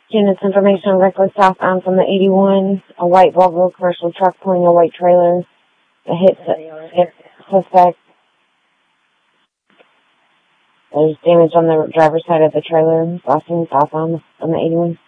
Units information directly southbound from the 81. A white Volvo commercial truck pulling a white trailer. The hit suspect. There's damage on the driver's side of the trailer, crossing southbound on the 81.